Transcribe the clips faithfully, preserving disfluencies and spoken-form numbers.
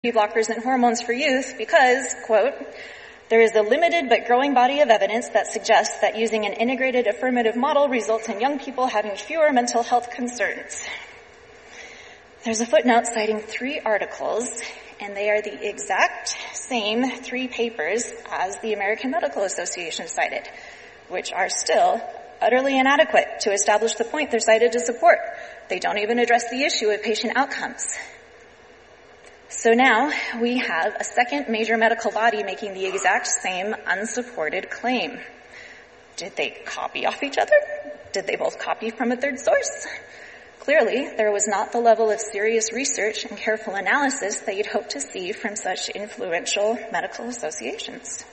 blockers and hormones for youth because, quote, there is a limited but growing body of evidence that suggests that using an integrated affirmative model results in young people having fewer mental health concerns. There's a footnote citing three articles, and they are the exact same three papers as the American Medical Association cited, which are still utterly inadequate to establish the point they're cited to support. They don't even address the issue of patient outcomes. So now we have a second major medical body making the exact same unsupported claim. Did they copy off each other? Did they both copy from a third source? Clearly, there was not the level of serious research and careful analysis that you'd hope to see from such influential medical associations.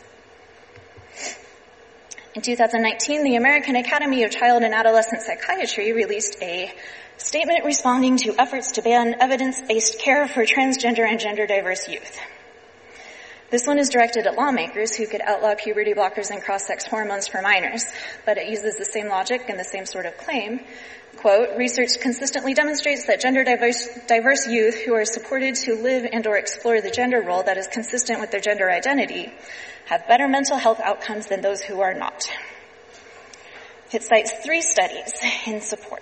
In two thousand nineteen, the American Academy of Child and Adolescent Psychiatry released a statement responding to efforts to ban evidence-based care for transgender and gender-diverse youth. This one is directed at lawmakers who could outlaw puberty blockers and cross-sex hormones for minors, but it uses the same logic and the same sort of claim. Quote, research consistently demonstrates that gender-diverse diverse youth who are supported to live and or explore the gender role that is consistent with their gender identity have better mental health outcomes than those who are not. It cites three studies in support.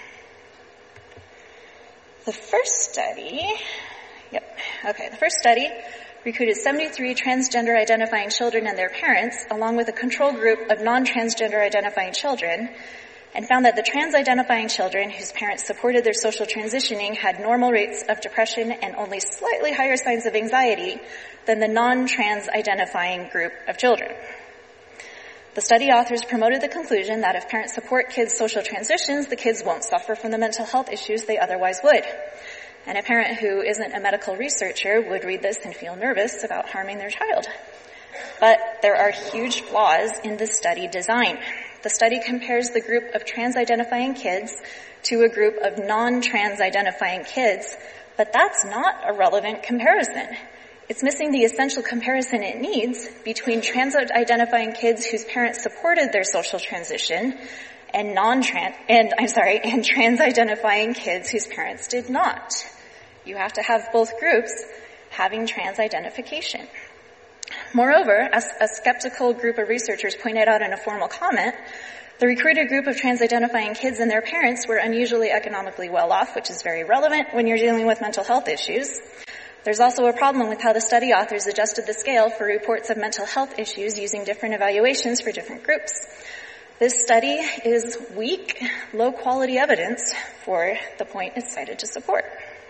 The first study, yep, okay, the first study recruited seventy-three transgender identifying children and their parents, along with a control group of non-transgender identifying children, and found that the trans-identifying children whose parents supported their social transitioning had normal rates of depression and only slightly higher signs of anxiety than the non-trans identifying group of children. The study authors promoted the conclusion that if parents support kids' social transitions, the kids won't suffer from the mental health issues they otherwise would. And a parent who isn't a medical researcher would read this and feel nervous about harming their child. But there are huge flaws in the study design. The study compares the group of trans-identifying kids to a group of non-trans identifying kids, but that's not a relevant comparison. It's missing the essential comparison it needs between trans-identifying kids whose parents supported their social transition and non-trans, and I'm sorry, and trans-identifying kids whose parents did not. You have to have both groups having trans identification. Moreover, as a skeptical group of researchers pointed out in a formal comment, the recruited group of trans-identifying kids and their parents were unusually economically well off, which is very relevant when you're dealing with mental health issues. There's also a problem with how the study authors adjusted the scale for reports of mental health issues using different evaluations for different groups. This study is weak, low-quality evidence for the point it's cited to support.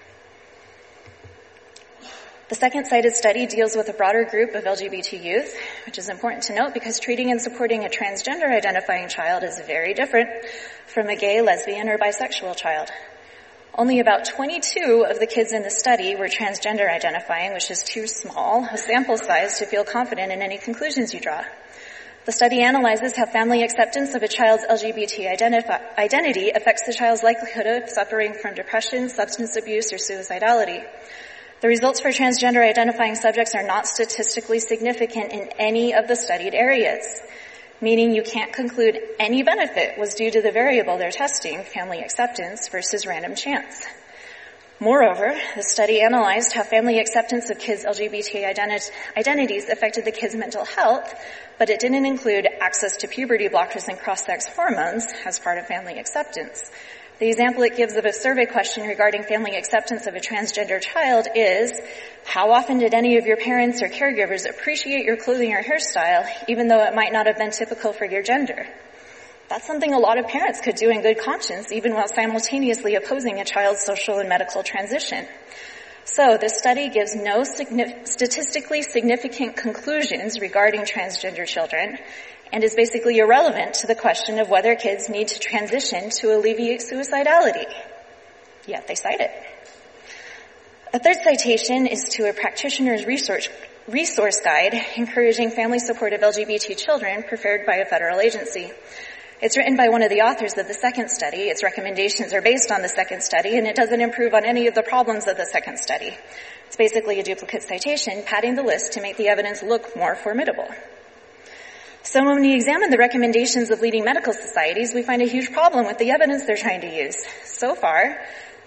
The second cited study deals with a broader group of L G B T youth, which is important to note because treating and supporting a transgender identifying child is very different from a gay, lesbian, or bisexual child. Only about twenty-two of the kids in the study were transgender identifying, which is too small a sample size to feel confident in any conclusions you draw. The study analyzes how family acceptance of a child's L G B T identifi- identity affects the child's likelihood of suffering from depression, substance abuse, or suicidality. The results for transgender identifying subjects are not statistically significant in any of the studied areas, meaning you can't conclude any benefit was due to the variable they're testing, family acceptance, versus random chance. Moreover, the study analyzed how family acceptance of kids' L G B T identi- identities affected the kids' mental health, but it didn't include access to puberty blockers and cross-sex hormones as part of family acceptance. The example it gives of a survey question regarding family acceptance of a transgender child is, how often did any of your parents or caregivers appreciate your clothing or hairstyle, even though it might not have been typical for your gender? That's something a lot of parents could do in good conscience, even while simultaneously opposing a child's social and medical transition. So this study gives no signi- statistically significant conclusions regarding transgender children and is basically irrelevant to the question of whether kids need to transition to alleviate suicidality. Yet they cite it. A third citation is to a practitioner's research resource guide encouraging family support of L G B T children prepared by a federal agency. It's written by one of the authors of the second study. Its recommendations are based on the second study, and it doesn't improve on any of the problems of the second study. It's basically a duplicate citation, padding the list to make the evidence look more formidable. So when we examine the recommendations of leading medical societies, we find a huge problem with the evidence they're trying to use. So far,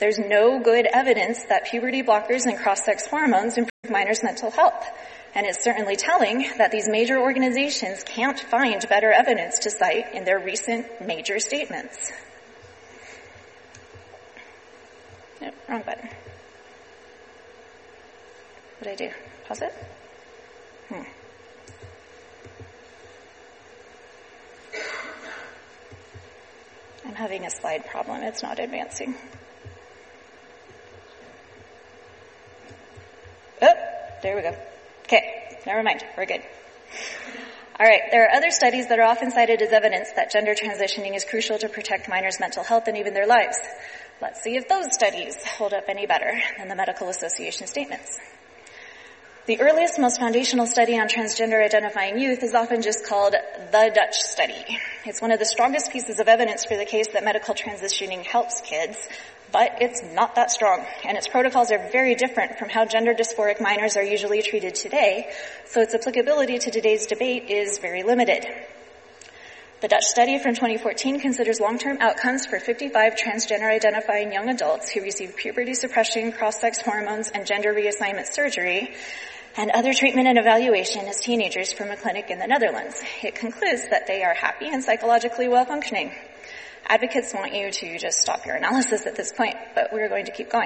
there's no good evidence that puberty blockers and cross-sex hormones improve minors' mental health. And it's certainly telling that these major organizations can't find better evidence to cite in their recent major statements. No, wrong button. What did I do? Pause it? Hmm. I'm having a slide problem. It's not advancing. Oh, there we go. Okay, never mind. We're good. All right, there are other studies that are often cited as evidence that gender transitioning is crucial to protect minors' mental health and even their lives. Let's see if those studies hold up any better than the Medical Association statements. The earliest, most foundational study on transgender identifying youth is often just called the Dutch study. It's one of the strongest pieces of evidence for the case that medical transitioning helps kids, but it's not that strong, and its protocols are very different from how gender dysphoric minors are usually treated today, so its applicability to today's debate is very limited. The Dutch study from twenty fourteen considers long-term outcomes for fifty-five transgender-identifying young adults who received puberty suppression, cross-sex hormones, and gender reassignment surgery, and other treatment and evaluation as teenagers from a clinic in the Netherlands. It concludes that they are happy and psychologically well-functioning. Advocates want you to just stop your analysis at this point, but we're going to keep going.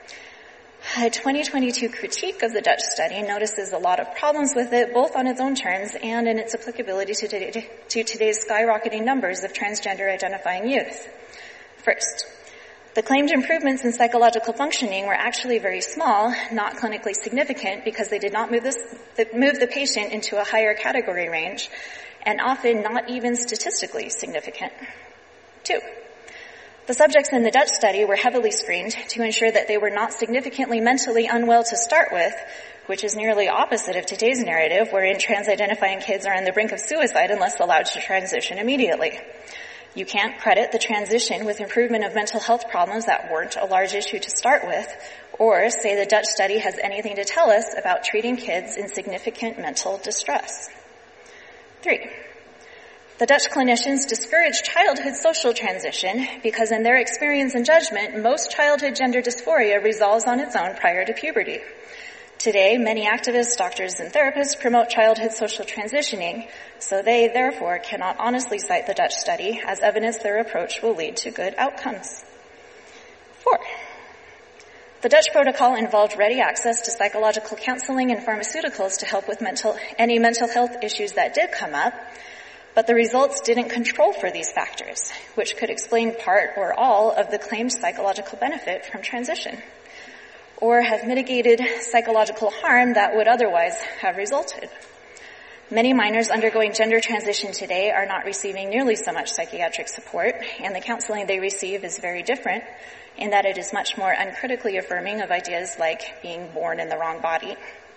A twenty twenty-two critique of the Dutch study notices a lot of problems with it, both on its own terms and in its applicability to, today, to today's skyrocketing numbers of transgender-identifying youth. First, the claimed improvements in psychological functioning were actually very small, not clinically significant, because they did not move, this, move the patient into a higher category range, and often not even statistically significant. Two, the subjects in the Dutch study were heavily screened to ensure that they were not significantly mentally unwell to start with, which is nearly opposite of today's narrative, wherein trans-identifying kids are on the brink of suicide unless allowed to transition immediately. You can't credit the transition with improvement of mental health problems that weren't a large issue to start with, or say the Dutch study has anything to tell us about treating kids in significant mental distress. Three, the Dutch clinicians discourage childhood social transition because in their experience and judgment, most childhood gender dysphoria resolves on its own prior to puberty. Today, many activists, doctors, and therapists promote childhood social transitioning, so they, therefore, cannot honestly cite the Dutch study as evidence their approach will lead to good outcomes. Four, the Dutch protocol involved ready access to psychological counseling and pharmaceuticals to help with mental, any mental health issues that did come up, but the results didn't control for these factors, which could explain part or all of the claimed psychological benefit from transition, or have mitigated psychological harm that would otherwise have resulted. Many minors undergoing gender transition today are not receiving nearly so much psychiatric support, and the counseling they receive is very different in that it is much more uncritically affirming of ideas like being born in the wrong body.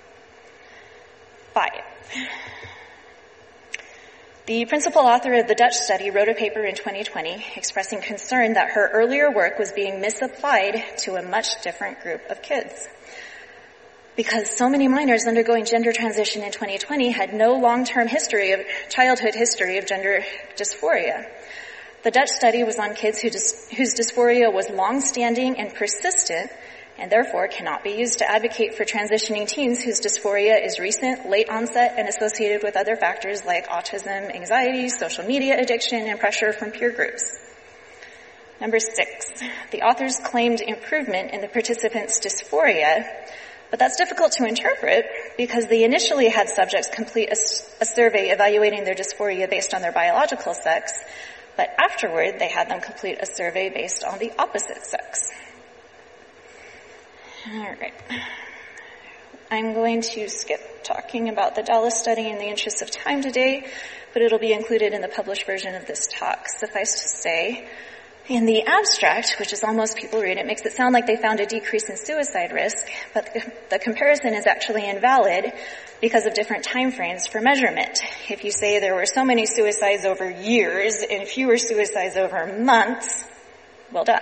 Five. The principal author of the Dutch study wrote a paper in twenty twenty expressing concern that her earlier work was being misapplied to a much different group of kids. Because so many minors undergoing gender transition in twenty twenty had no long-term history of childhood history of gender dysphoria. The Dutch study was on kids who dys, whose dysphoria was long-standing and persistent, and therefore cannot be used to advocate for transitioning teens whose dysphoria is recent, late onset, and associated with other factors like autism, anxiety, social media addiction, and pressure from peer groups. Number six, the authors claimed improvement in the participants' dysphoria, but that's difficult to interpret because they initially had subjects complete a, a survey evaluating their dysphoria based on their biological sex, but afterward they had them complete a survey based on the opposite sex. All right. I'm going to skip talking about the Dallas study in the interest of time today, but it'll be included in the published version of this talk. Suffice to say, in the abstract, which is all most people read, it makes it sound like they found a decrease in suicide risk, but the, the comparison is actually invalid because of different time frames for measurement. If you say there were so many suicides over years and fewer suicides over months, well, duh.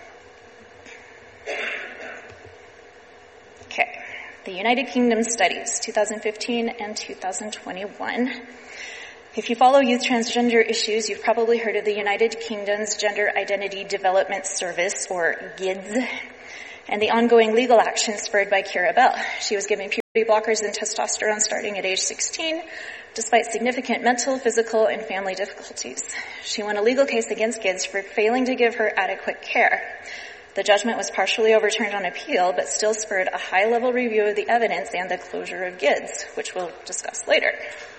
Okay, the United Kingdom studies, two thousand fifteen and two thousand twenty-one. If you follow youth transgender issues, you've probably heard of the United Kingdom's Gender Identity Development Service, or G I D S. and the ongoing legal action spurred by Keira Bell. She was given puberty blockers and testosterone starting at age sixteen, despite significant mental, physical, and family difficulties. She won a legal case against Gids for failing to give her adequate care. The judgment was partially overturned on appeal, but still spurred a high-level review of the evidence and the closure of Gids, which we'll discuss later.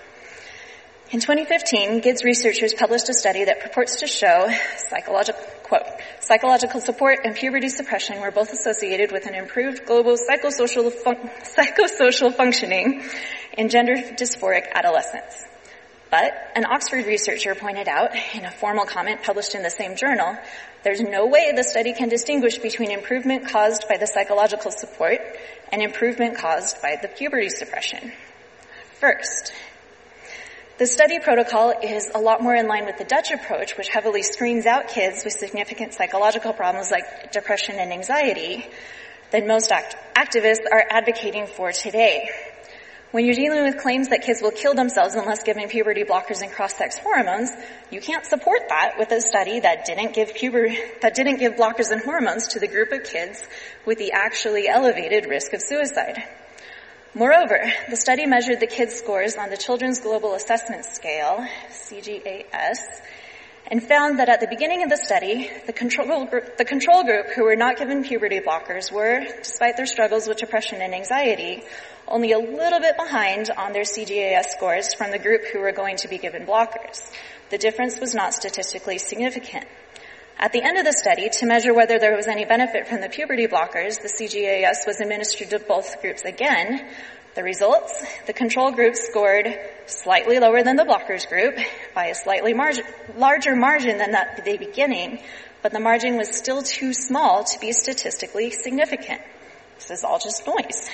In twenty fifteen, Gids researchers published a study that purports to show psychological, quote, psychological support and puberty suppression were both associated with an improved global psychosocial, fun- psychosocial functioning in gender dysphoric adolescents. But an Oxford researcher pointed out in a formal comment published in the same journal, there's no way the study can distinguish between improvement caused by the psychological support and improvement caused by the puberty suppression. First, the study protocol is a lot more in line with the Dutch approach, which heavily screens out kids with significant psychological problems like depression and anxiety, than most act- activists are advocating for today. When you're dealing with claims that kids will kill themselves unless given puberty blockers and cross-sex hormones, you can't support that with a study that didn't give puber- that didn't give blockers and hormones to the group of kids with the actually elevated risk of suicide. Moreover, the study measured the kids' scores on the Children's Global Assessment Scale, C G A S, and found that at the beginning of the study, the control group, the control group who were not given puberty blockers were, despite their struggles with depression and anxiety, only a little bit behind on their C G A S scores from the group who were going to be given blockers. The difference was not statistically significant. At the end of the study, to measure whether there was any benefit from the puberty blockers, the C G A S was administered to both groups again. The results, the control group scored slightly lower than the blockers group by a slightly margin, larger margin than that at the beginning, but the margin was still too small to be statistically significant. This is all just noise.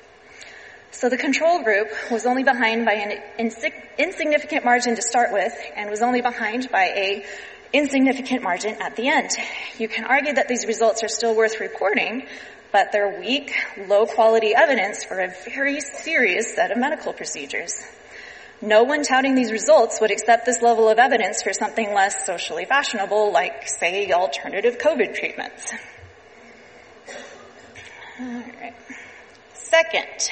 So the control group was only behind by an insig- insignificant margin to start with, and was only behind by a insignificant margin at the end. You can argue that these results are still worth reporting, but they're weak, low-quality evidence for a very serious set of medical procedures. No one touting these results would accept this level of evidence for something less socially fashionable, like, say, alternative COVID treatments. All right. Second,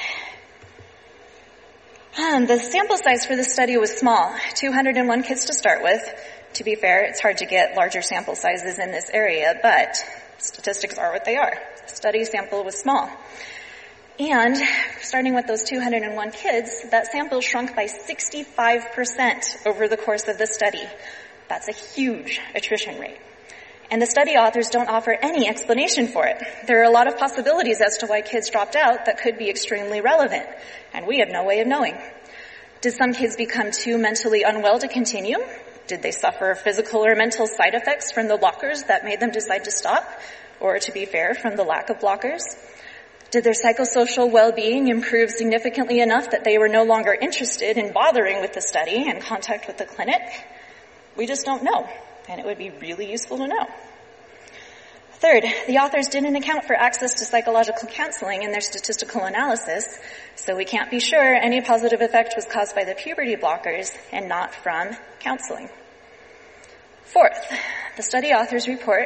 um, the sample size for this study was small, two hundred one kids to start with. To be fair, it's hard to get larger sample sizes in this area, but statistics are what they are. The study sample was small. And starting with those two hundred one kids, that sample shrunk by sixty-five percent over the course of the study. That's a huge attrition rate. And the study authors don't offer any explanation for it. There are a lot of possibilities as to why kids dropped out that could be extremely relevant, and we have no way of knowing. Did some kids become too mentally unwell to continue? Did they suffer physical or mental side effects from the blockers that made them decide to stop? Or, to be fair, from the lack of blockers? Did their psychosocial well-being improve significantly enough that they were no longer interested in bothering with the study and contact with the clinic? We just don't know, and it would be really useful to know. Third, the authors didn't account for access to psychological counseling in their statistical analysis, so we can't be sure any positive effect was caused by the puberty blockers and not from counseling. Fourth, the study authors report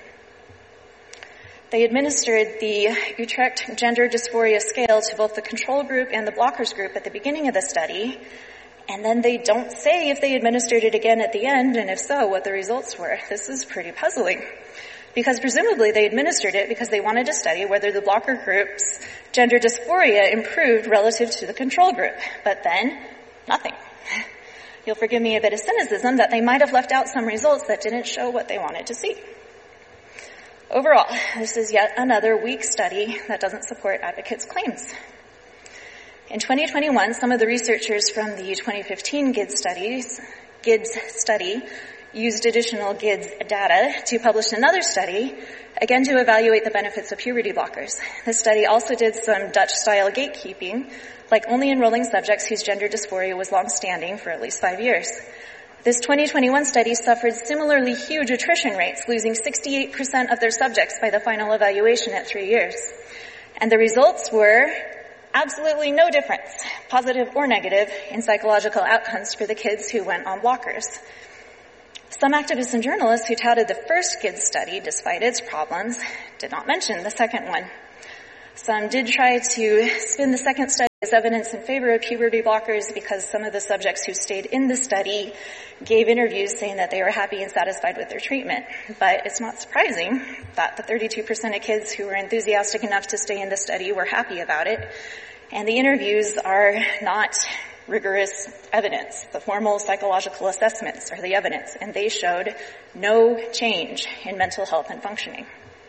they administered the Utrecht Gender Dysphoria Scale to both the control group and the blockers group at the beginning of the study, and then they don't say if they administered it again at the end, and if so, what the results were. This is pretty puzzling. Because presumably they administered it because they wanted to study whether the blocker group's gender dysphoria improved relative to the control group. But then, nothing. You'll forgive me a bit of cynicism that they might have left out some results that didn't show what they wanted to see. Overall, this is yet another weak study that doesn't support advocates' claims. In twenty twenty-one, some of the researchers from the twenty fifteen Gids studies, Gids study used additional Gids data to publish another study, again to evaluate the benefits of puberty blockers. This study also did some Dutch-style gatekeeping, like only enrolling subjects whose gender dysphoria was long-standing for at least five years. This twenty twenty-one study suffered similarly huge attrition rates, losing sixty-eight percent of their subjects by the final evaluation at three years. And the results were absolutely no difference, positive or negative, in psychological outcomes for the kids who went on blockers. Some activists and journalists who touted the first G I D S study, despite its problems, did not mention the second one. Some did try to spin the second study as evidence in favor of puberty blockers because some of the subjects who stayed in the study gave interviews saying that they were happy and satisfied with their treatment. But it's not surprising that the thirty-two percent of kids who were enthusiastic enough to stay in the study were happy about it. And the interviews are not rigorous evidence. The formal psychological assessments are the evidence, and they showed no change in mental health and functioning.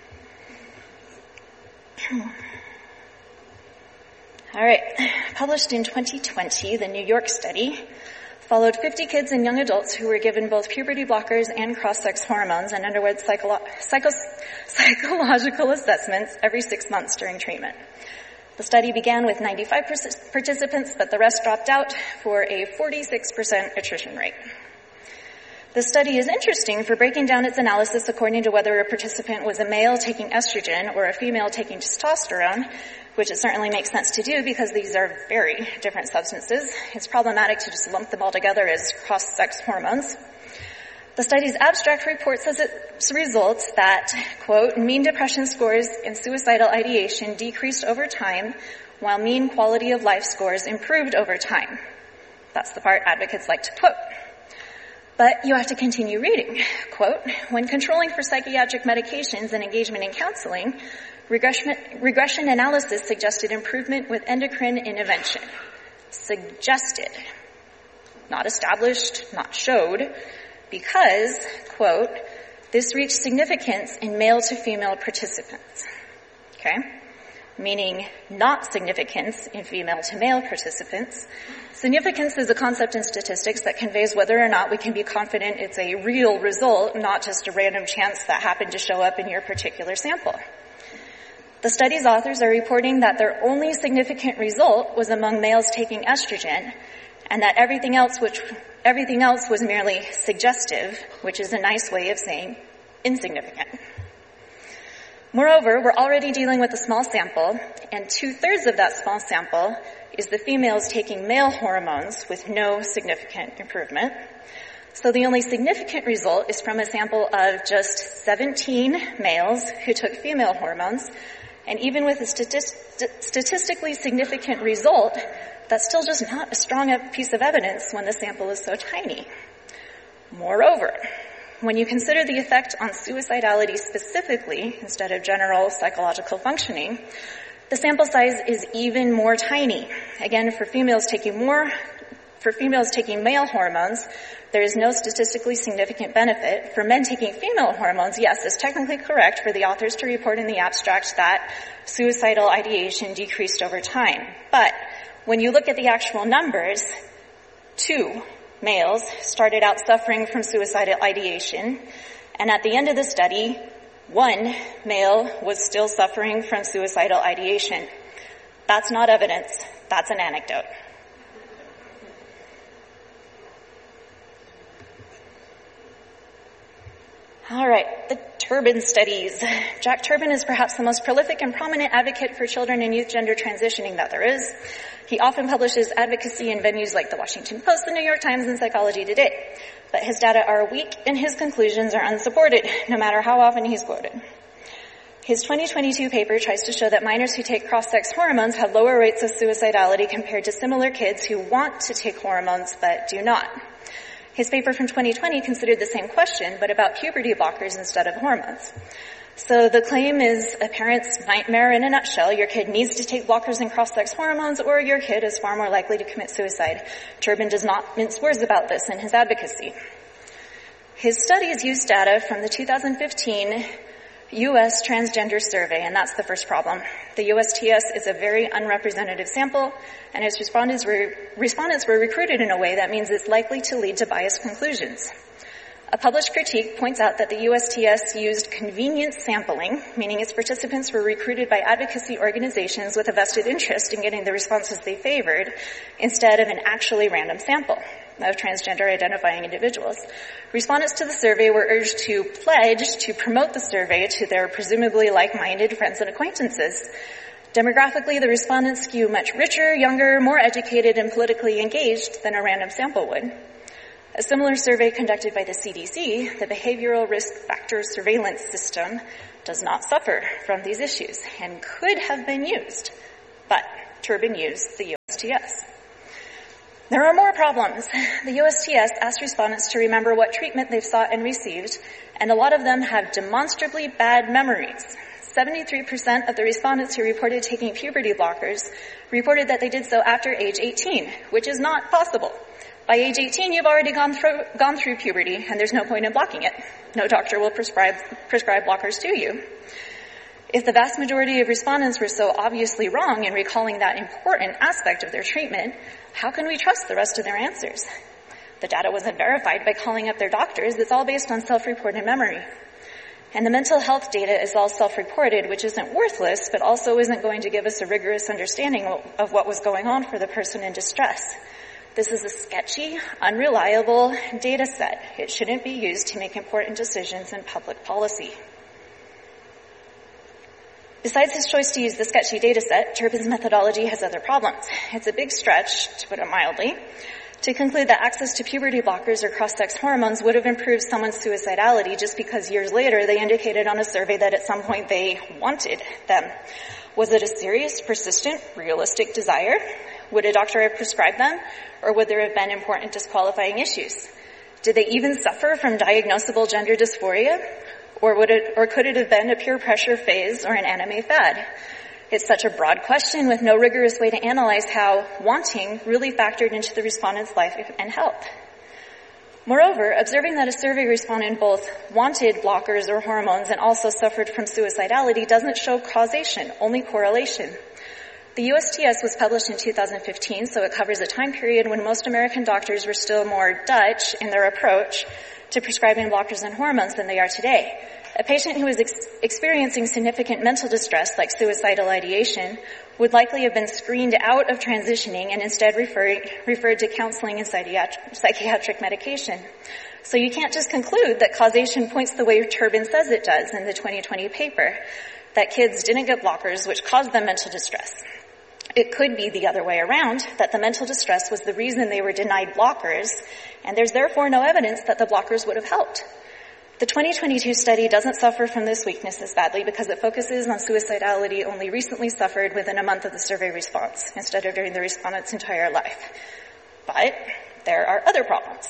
All right. Published in twenty twenty, the New York study followed fifty kids and young adults who were given both puberty blockers and cross-sex hormones and underwent psycholo- psycho- psychological assessments every six months during treatment. The study began with ninety-five participants, but the rest dropped out for a forty-six percent attrition rate. The study is interesting for breaking down its analysis according to whether a participant was a male taking estrogen or a female taking testosterone, which it certainly makes sense to do because these are very different substances. It's problematic to just lump them all together as cross-sex hormones. The study's abstract reports as its results that, quote, mean depression scores and suicidal ideation decreased over time, while mean quality of life scores improved over time. That's the part advocates like to quote. But you have to continue reading. Quote, when controlling for psychiatric medications and engagement in counseling, regression, regression analysis suggested improvement with endocrine intervention. Suggested. Not established, not showed. Because, quote, this reached significance in male to female participants. Okay? Meaning not significance in female to male participants. Significance is a concept in statistics that conveys whether or not we can be confident it's a real result, not just a random chance that happened to show up in your particular sample. The study's authors are reporting that their only significant result was among males taking estrogen, and that everything else which everything else was merely suggestive, which is a nice way of saying insignificant. Moreover, we're already dealing with a small sample, and two-thirds of that small sample is the females taking male hormones with no significant improvement. So the only significant result is from a sample of just seventeen males who took female hormones, and even with a statist- statistically significant result, that's still just not a strong piece of evidence when the sample is so tiny. Moreover, when you consider the effect on suicidality specifically, instead of general psychological functioning, the sample size is even more tiny. Again, for females taking more, for females taking male hormones, there is no statistically significant benefit. For men taking female hormones, yes, it's technically correct for the authors to report in the abstract that suicidal ideation decreased over time. But when you look at the actual numbers, two males started out suffering from suicidal ideation, and at the end of the study, one male was still suffering from suicidal ideation. That's not evidence. That's an anecdote. All right, the Turbin studies. Jack Turbin is perhaps the most prolific and prominent advocate for children and youth gender transitioning that there is. He often publishes advocacy in venues like the Washington Post, the New York Times, and Psychology Today. But his data are weak and his conclusions are unsupported, no matter how often he's quoted. His twenty twenty-two paper tries to show that minors who take cross-sex hormones have lower rates of suicidality compared to similar kids who want to take hormones but do not. His paper from twenty twenty considered the same question, but about puberty blockers instead of hormones. So the claim is a parent's nightmare in a nutshell. Your kid needs to take blockers and cross-sex hormones, or your kid is far more likely to commit suicide. Turbin does not mince words about this in his advocacy. His studies used data from the two thousand fifteen U S Transgender Survey, and that's the first problem. The U S T S is a very unrepresentative sample, and its respondents were, respondents were recruited in a way that means it's likely to lead to biased conclusions. A published critique points out that the U S T S used convenience sampling, meaning its participants were recruited by advocacy organizations with a vested interest in getting the responses they favored, instead of an actually random sample of transgender identifying individuals. Respondents to the survey were urged to pledge to promote the survey to their presumably like-minded friends and acquaintances. Demographically, the respondents skew much richer, younger, more educated, and politically engaged than a random sample would. A similar survey conducted by the C D C, the Behavioral Risk Factor Surveillance System, does not suffer from these issues and could have been used, but Turbin used the U S T S. There are more problems. The U S T S asked respondents to remember what treatment they've sought and received, and a lot of them have demonstrably bad memories. seventy-three percent of the respondents who reported taking puberty blockers reported that they did so after age eighteen, which is not possible. By age eighteen, you've already gone through, gone through puberty, and there's no point in blocking it. No doctor will prescribe, prescribe blockers to you. If the vast majority of respondents were so obviously wrong in recalling that important aspect of their treatment, how can we trust the rest of their answers? The data wasn't verified by calling up their doctors. It's all based on self-reported memory. And the mental health data is all self-reported, which isn't worthless, but also isn't going to give us a rigorous understanding of what was going on for the person in distress. This is a sketchy, unreliable data set. It shouldn't be used to make important decisions in public policy. Besides his choice to use the sketchy data set, Turbin's methodology has other problems. It's a big stretch, to put it mildly, to conclude that access to puberty blockers or cross-sex hormones would have improved someone's suicidality just because years later they indicated on a survey that at some point they wanted them. Was it a serious, persistent, realistic desire? Would a doctor have prescribed them? Or would there have been important disqualifying issues? Did they even suffer from diagnosable gender dysphoria? Or would it, or could it have been a peer pressure phase or an anime fad? It's such a broad question with no rigorous way to analyze how wanting really factored into the respondent's life and health. Moreover, observing that a survey respondent both wanted blockers or hormones and also suffered from suicidality doesn't show causation, only correlation. The U S T S was published in two thousand fifteen, so it covers a time period when most American doctors were still more Dutch in their approach to prescribing blockers and hormones than they are today. A patient who is ex- experiencing significant mental distress, like suicidal ideation, would likely have been screened out of transitioning and instead referred, referred to counseling and psychiatric, psychiatric medication. So you can't just conclude that causation points the way Turbin says it does in the twenty twenty paper, that kids didn't get blockers which caused them mental distress. It could be the other way around, that the mental distress was the reason they were denied blockers, and there's therefore no evidence that the blockers would have helped. The twenty twenty-two study doesn't suffer from this weakness as badly because it focuses on suicidality only recently suffered within a month of the survey response, instead of during the respondent's entire life. But there are other problems.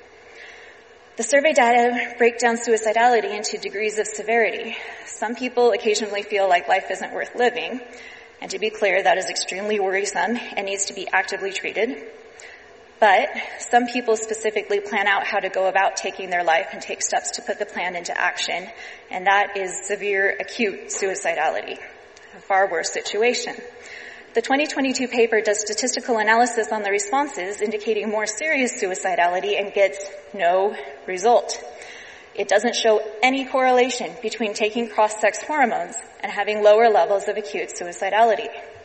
The survey data break down suicidality into degrees of severity. Some people occasionally feel like life isn't worth living, and to be clear, that is extremely worrisome and needs to be actively treated. But some people specifically plan out how to go about taking their life and take steps to put the plan into action, and that is severe acute suicidality, a far worse situation. The twenty twenty-two paper does statistical analysis on the responses indicating more serious suicidality and gets no result. It doesn't show any correlation between taking cross-sex hormones and having lower levels of acute suicidality.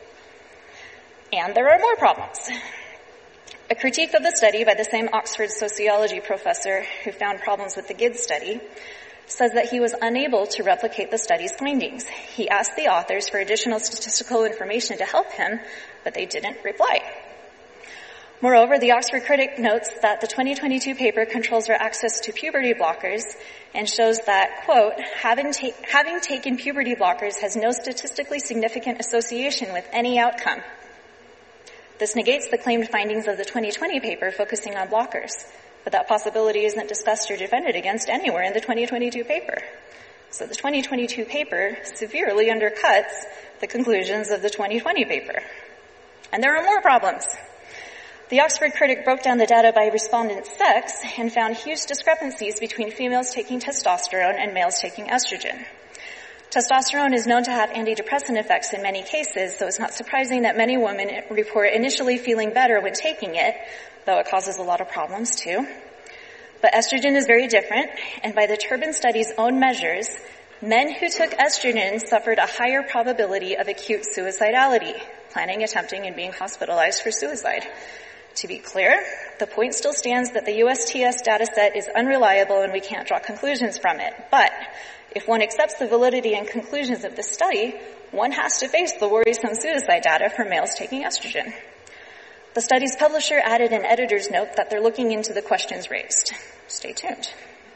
And there are more problems. A critique of the study by the same Oxford sociology professor who found problems with the GIDS study says that he was unable to replicate the study's findings. He asked the authors for additional statistical information to help him, but they didn't reply. Moreover, the Oxford critic notes that the twenty twenty-two paper controls for access to puberty blockers and shows that, quote, having, ta- having taken puberty blockers has no statistically significant association with any outcome. This negates the claimed findings of the twenty twenty paper focusing on blockers, but that possibility isn't discussed or defended against anywhere in the twenty twenty-two paper. So the twenty twenty-two paper severely undercuts the conclusions of the twenty twenty paper. And there are more problems. The Oxford critic broke down the data by respondent sex and found huge discrepancies between females taking testosterone and males taking estrogen. Testosterone is known to have antidepressant effects in many cases, so it's not surprising that many women report initially feeling better when taking it, though it causes a lot of problems too. But estrogen is very different, and by the Turbin study's own measures, men who took estrogen suffered a higher probability of acute suicidality, planning, attempting, and being hospitalized for suicide. To be clear, the point still stands that the U S T S dataset is unreliable and we can't draw conclusions from it. But if one accepts the validity and conclusions of the study, one has to face the worrisome suicide data for males taking estrogen. The study's publisher added an editor's note that they're looking into the questions raised. Stay tuned.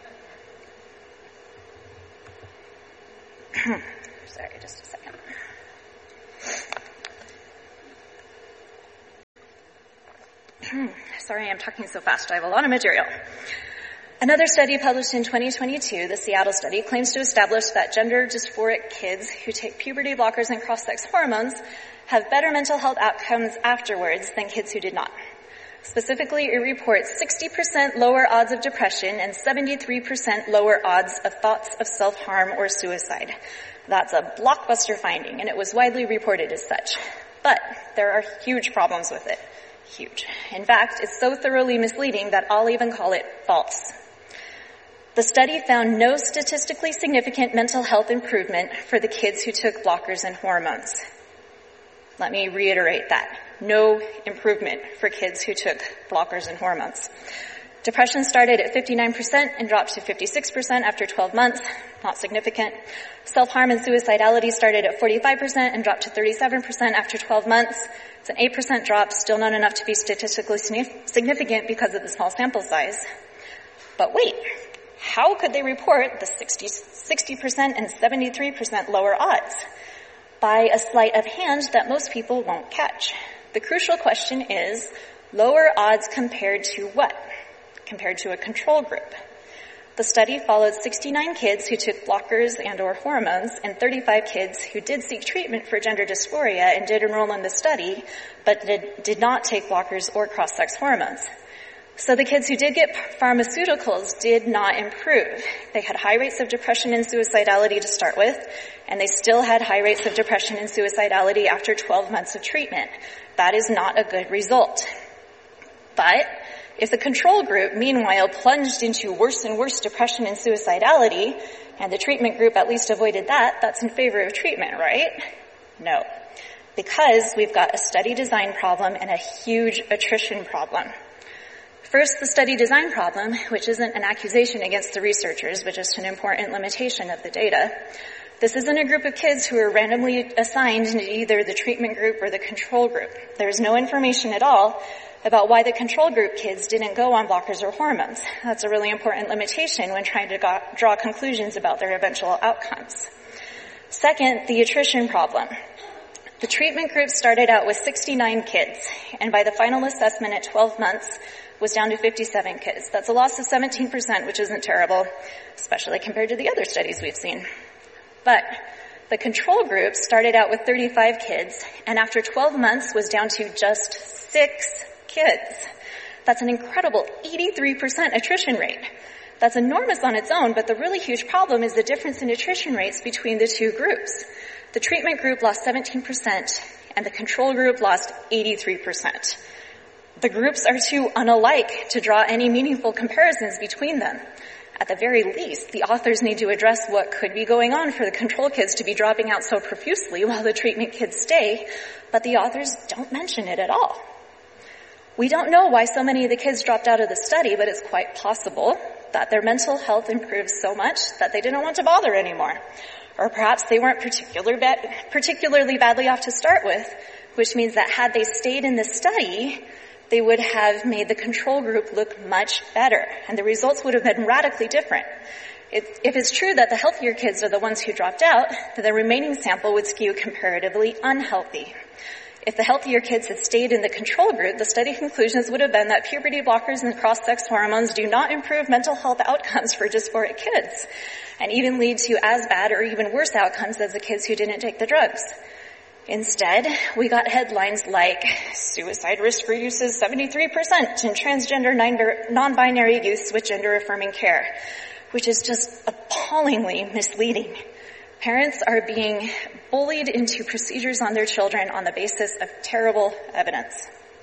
Sorry, just a second. Sorry, I'm talking so fast. I have a lot of material. Another study published in twenty twenty-two, the Seattle study, claims to establish that gender dysphoric kids who take puberty blockers and cross-sex hormones have better mental health outcomes afterwards than kids who did not. Specifically, it reports sixty percent lower odds of depression and seventy-three percent lower odds of thoughts of self-harm or suicide. That's a blockbuster finding, and it was widely reported as such. But there are huge problems with it. Huge. In fact, it's so thoroughly misleading that I'll even call it false. The study found no statistically significant mental health improvement for the kids who took blockers and hormones. Let me reiterate that. No improvement for kids who took blockers and hormones. Depression started at fifty-nine percent and dropped to fifty-six percent after twelve months. Not significant. Self-harm and suicidality started at forty-five percent and dropped to thirty-seven percent after twelve months. It's an eight percent drop, still not enough to be statistically significant because of the small sample size. But wait, how could they report the sixty percent and seventy-three percent lower odds? By a sleight of hand that most people won't catch. The crucial question is, lower odds compared to what? Compared to a control group. The study followed sixty-nine kids who took blockers and or hormones and thirty-five kids who did seek treatment for gender dysphoria and did enroll in the study, but did, did not take blockers or cross-sex hormones. So the kids who did get pharmaceuticals did not improve. They had high rates of depression and suicidality to start with, and they still had high rates of depression and suicidality after twelve months of treatment. That is not a good result. But if the control group, meanwhile, plunged into worse and worse depression and suicidality, and the treatment group at least avoided that, that's in favor of treatment, right? No. Because we've got a study design problem and a huge attrition problem. First, the study design problem, which isn't an accusation against the researchers, but just an important limitation of the data. This isn't a group of kids who are randomly assigned into either the treatment group or the control group. There's no information at all about why the control group kids didn't go on blockers or hormones. That's a really important limitation when trying to go- draw conclusions about their eventual outcomes. Second, the attrition problem. The treatment group started out with sixty-nine kids, and by the final assessment at twelve months, was down to fifty-seven kids. That's a loss of seventeen percent, which isn't terrible, especially compared to the other studies we've seen. But the control group started out with thirty-five kids, and after twelve months was down to just six kids. That's an incredible eighty-three percent attrition rate. That's enormous on its own, but the really huge problem is the difference in attrition rates between the two groups. The treatment group lost seventeen percent, and the control group lost eighty-three percent. The groups are too unalike to draw any meaningful comparisons between them. At the very least, the authors need to address what could be going on for the control kids to be dropping out so profusely while the treatment kids stay, but the authors don't mention it at all. We don't know why so many of the kids dropped out of the study, but it's quite possible that their mental health improved so much that they didn't want to bother anymore. Or perhaps they weren't particular bad, particularly badly off to start with, which means that had they stayed in the study, they would have made the control group look much better, and the results would have been radically different. If, if it's true that the healthier kids are the ones who dropped out, then the remaining sample would skew comparatively unhealthy. If the healthier kids had stayed in the control group, the study conclusions would have been that puberty blockers and cross-sex hormones do not improve mental health outcomes for dysphoric kids, and even lead to as bad or even worse outcomes as the kids who didn't take the drugs. Instead, we got headlines like, suicide risk reduces seventy-three percent and transgender non-binary youth switch gender-affirming care, which is just appallingly misleading. Parents are being bullied into procedures on their children on the basis of terrible evidence.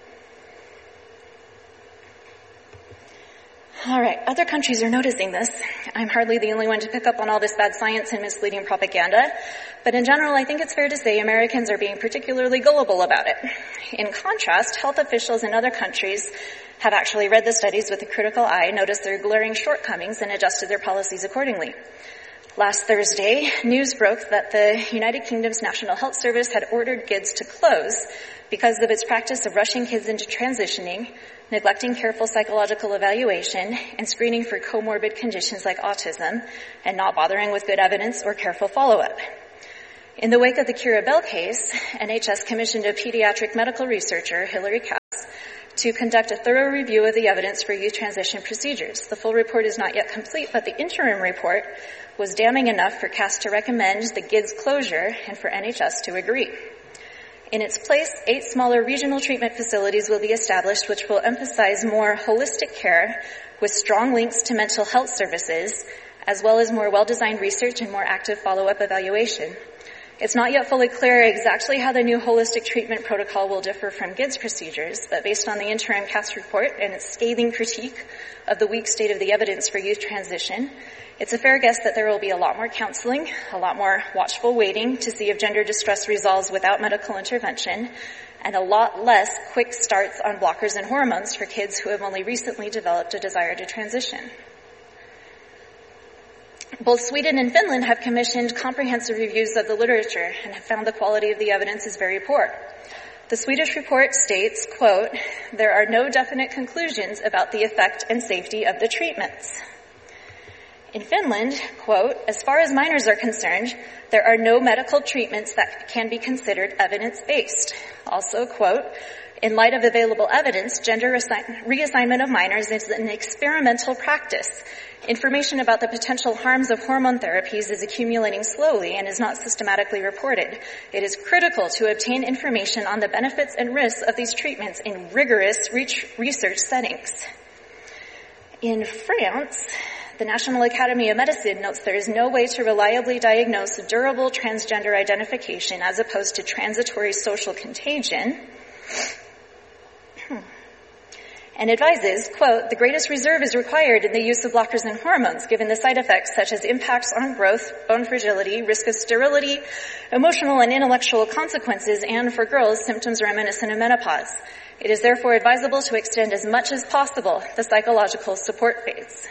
All right, other countries are noticing this. I'm hardly the only one to pick up on all this bad science and misleading propaganda, but in general, I think it's fair to say Americans are being particularly gullible about it. In contrast, health officials in other countries have actually read the studies with a critical eye, noticed their glaring shortcomings, and adjusted their policies accordingly. Last Thursday, news broke that the United Kingdom's National Health Service had ordered G I D S to close because of its practice of rushing kids into transitioning, neglecting careful psychological evaluation, and screening for comorbid conditions like autism, and not bothering with good evidence or careful follow-up. In the wake of the Kira Bell case, N H S commissioned a pediatric medical researcher, Hilary Cass, to conduct a thorough review of the evidence for youth transition procedures. The full report is not yet complete, but the interim report was damning enough for Cass to recommend the G I D S closure and for N H S to agree. In its place, eight smaller regional treatment facilities will be established, which will emphasize more holistic care with strong links to mental health services, as well as more well-designed research and more active follow-up evaluation. It's not yet fully clear exactly how the new holistic treatment protocol will differ from G I D S procedures, but based on the interim Cass report and its scathing critique of the weak state of the evidence for youth transition, it's a fair guess that there will be a lot more counseling, a lot more watchful waiting to see if gender distress resolves without medical intervention, and a lot less quick starts on blockers and hormones for kids who have only recently developed a desire to transition. Both Sweden and Finland have commissioned comprehensive reviews of the literature and have found the quality of the evidence is very poor. The Swedish report states, quote, "There are no definite conclusions about the effect and safety of the treatments." In Finland, quote, "As far as minors are concerned, there are no medical treatments that can be considered evidence-based." Also, quote, "In light of available evidence, gender reassign- reassignment of minors is an experimental practice. Information about the potential harms of hormone therapies is accumulating slowly and is not systematically reported. It is critical to obtain information on the benefits and risks of these treatments in rigorous research settings." In France, the National Academy of Medicine notes there is no way to reliably diagnose durable transgender identification as opposed to transitory social contagion, and advises, quote, "The greatest reserve is required in the use of blockers and hormones, given the side effects such as impacts on growth, bone fragility, risk of sterility, emotional and intellectual consequences, and for girls, symptoms reminiscent of menopause. It is therefore advisable to extend as much as possible the psychological support phase."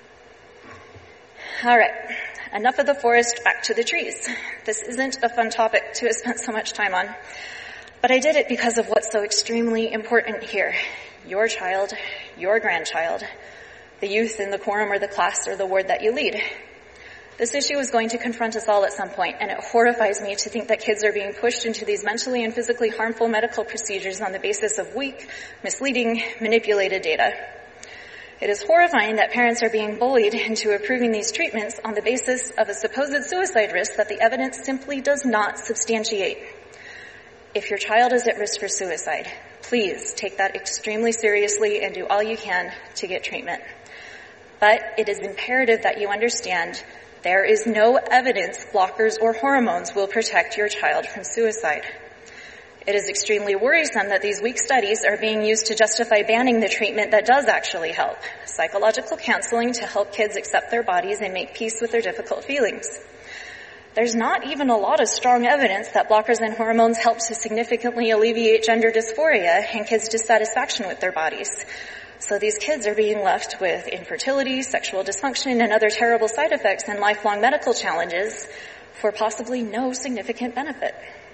All right, enough of the forest, back to the trees. This isn't a fun topic to have spent so much time on, but I did it because of what's so extremely important here. Your child, your grandchild, the youth in the quorum or the class or the ward that you lead. This issue is going to confront us all at some point, and it horrifies me to think that kids are being pushed into these mentally and physically harmful medical procedures on the basis of weak, misleading, manipulated data. It is horrifying that parents are being bullied into approving these treatments on the basis of a supposed suicide risk that the evidence simply does not substantiate. If your child is at risk for suicide, please take that extremely seriously and do all you can to get treatment. But it is imperative that you understand there is no evidence blockers or hormones will protect your child from suicide. It is extremely worrisome that these weak studies are being used to justify banning the treatment that does actually help, psychological counseling to help kids accept their bodies and make peace with their difficult feelings. There's not even a lot of strong evidence that blockers and hormones help to significantly alleviate gender dysphoria and kids' dissatisfaction with their bodies. So these kids are being left with infertility, sexual dysfunction, and other terrible side effects and lifelong medical challenges for possibly no significant benefit.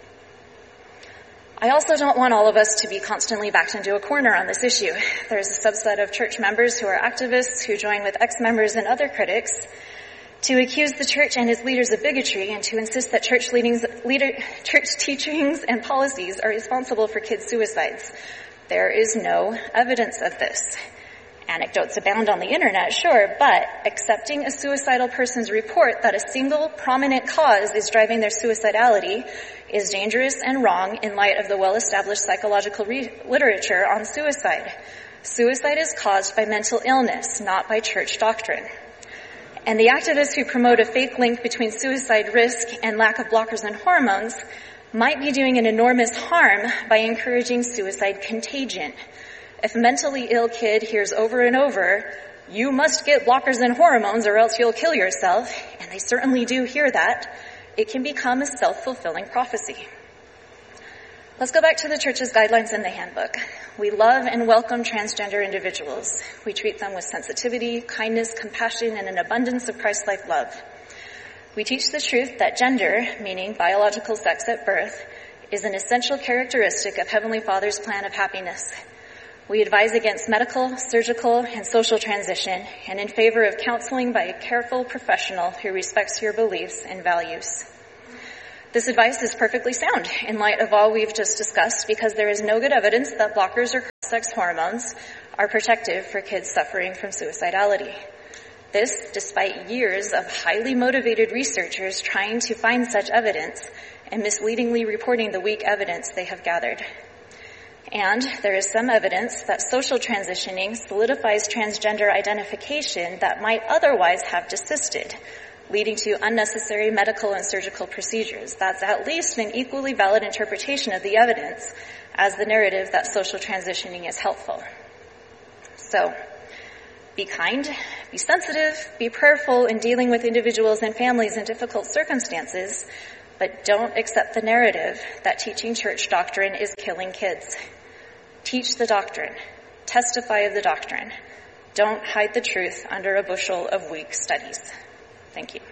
I also don't want all of us to be constantly backed into a corner on this issue. There's a subset of church members who are activists who join with ex-members and other critics to accuse the church and its leaders of bigotry and to insist that church, leadings, leader, church teachings and policies are responsible for kids' suicides. There is no evidence of this. Anecdotes abound on the internet, sure, but accepting a suicidal person's report that a single prominent cause is driving their suicidality is dangerous and wrong in light of the well-established psychological re- literature on suicide. Suicide is caused by mental illness, not by church doctrine. And the activists who promote a fake link between suicide risk and lack of blockers and hormones might be doing an enormous harm by encouraging suicide contagion. If a mentally ill kid hears over and over, "You must get blockers and hormones or else you'll kill yourself," and they certainly do hear that, it can become a self-fulfilling prophecy. Let's go back to the church's guidelines in the handbook. We love and welcome transgender individuals. We treat them with sensitivity, kindness, compassion, and an abundance of Christ-like love. We teach the truth that gender, meaning biological sex at birth, is an essential characteristic of Heavenly Father's plan of happiness. We advise against medical, surgical, and social transition, and in favor of counseling by a careful professional who respects your beliefs and values. This advice is perfectly sound in light of all we've just discussed, because there is no good evidence that blockers or cross-sex hormones are protective for kids suffering from suicidality. This, despite years of highly motivated researchers trying to find such evidence and misleadingly reporting the weak evidence they have gathered. And there is some evidence that social transitioning solidifies transgender identification that might otherwise have desisted, leading to unnecessary medical and surgical procedures. That's at least an equally valid interpretation of the evidence as the narrative that social transitioning is helpful. So, be kind, be sensitive, be prayerful in dealing with individuals and families in difficult circumstances, but don't accept the narrative that teaching church doctrine is killing kids. Teach the doctrine. Testify of the doctrine. Don't hide the truth under a bushel of weak studies. Thank you.